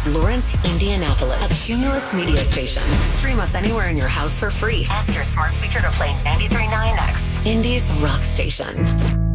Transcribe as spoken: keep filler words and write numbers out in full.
Lawrence, Indianapolis, a Cumulus media station. Stream us anywhere in your house for free. Ask your smart speaker to play ninety-three point nine X, Indy's rock station.